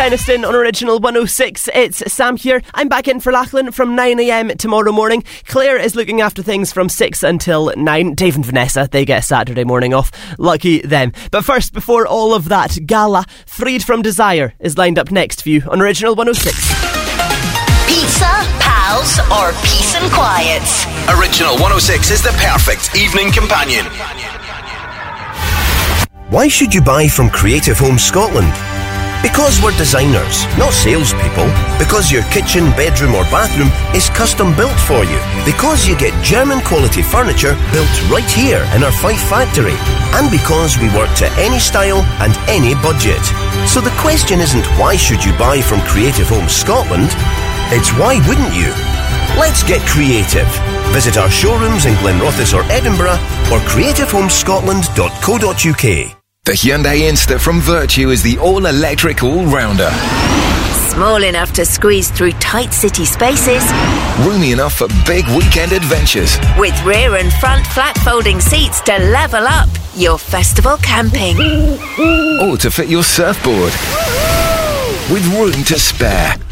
Aniston on Original 106. It's Sam here. I'm back in for Lachlan from 9am tomorrow morning. Claire is looking after things from 6 until 9. Dave and Vanessa, they get a Saturday morning off. Lucky them. But first, before all of that, Gala, Freed from Desire, is lined up next for you on Original 106. Pizza, pals, or peace and quiet? Original 106 is the perfect evening companion. Why should you buy from Creative Homes Scotland? Because we're designers, not salespeople. Because your kitchen, bedroom or bathroom is custom built for you. Because you get German quality furniture built right here in our Fife factory. And because we work to any style and any budget. So the question isn't why should you buy from Creative Homes Scotland? It's why wouldn't you? Let's get creative. Visit our showrooms in Glenrothes or Edinburgh or creativehomescotland.co.uk. The Hyundai Insta from Virtue is the all-electric all-rounder. Small enough to squeeze through tight city spaces. Roomy enough for big weekend adventures. With rear and front flat folding seats to level up your festival camping. Or to fit your surfboard. With room to spare.